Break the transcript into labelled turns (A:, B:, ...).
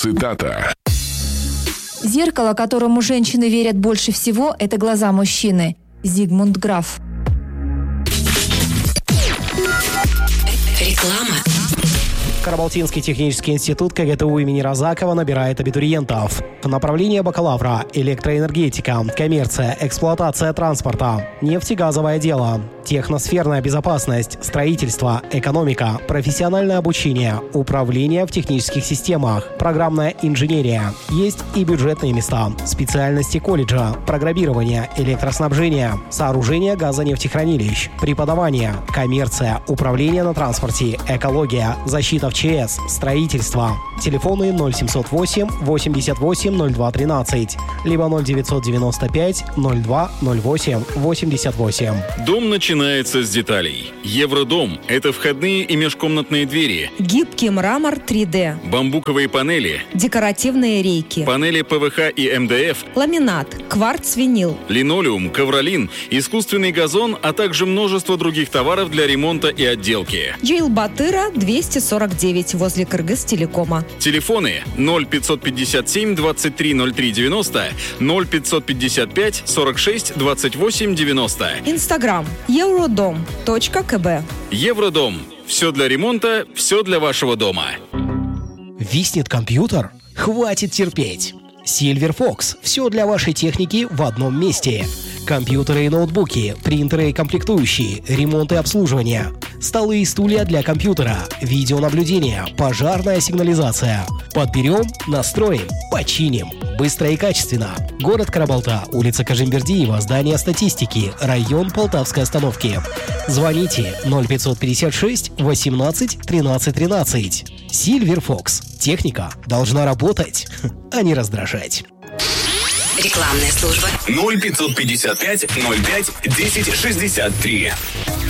A: Цитата.
B: Зеркало, которому женщины верят больше всего, это глаза мужчины. Зигмунд Граф.
C: Реклама.
D: Карабалтинский технический институт КГТУ имени Розакова набирает абитуриентов. Направление бакалавра – электроэнергетика, коммерция, эксплуатация транспорта, нефтегазовое дело, техносферная безопасность, строительство, экономика, профессиональное обучение, управление в технических системах, программная инженерия. Есть и бюджетные места, специальности колледжа, программирование, электроснабжение, сооружение газонефтехранилищ, преподавание, коммерция, управление на транспорте, экология, защита в ЧС, строительство. Телефоны 0708 88 02 13, либо 0995 02 08 88.
E: Дом начинается с деталей. Евродом – это входные и межкомнатные двери,
F: гибкий мрамор 3D,
E: бамбуковые панели,
F: декоративные рейки,
E: панели ПВХ и МДФ,
F: ламинат, кварц-винил,
E: линолеум, ковролин, искусственный газон, а также множество других товаров для ремонта и отделки.
F: Джейл Батыра, 249, возле Кыргыз-телекома.
E: Телефоны 0557 23 03 90, 0555 46 28 90.
F: Инстаграм eurodom.kb.
E: Евродом. Все для ремонта, все для вашего дома.
D: Виснет компьютер? Хватит терпеть! Silverfox. Все для вашей техники в одном месте. Компьютеры и ноутбуки, принтеры и комплектующие, ремонт и обслуживание, столы и стулья для компьютера, видеонаблюдение, пожарная сигнализация. Подберем, настроим, починим. Быстро и качественно. Город Карабалта, улица Кажимбердиева, здание статистики, район Полтавской остановки. Звоните 0556 18 13 13. Silverfox. Техника должна работать, а не раздражать.
C: Рекламная служба
A: 0555 05 10 63.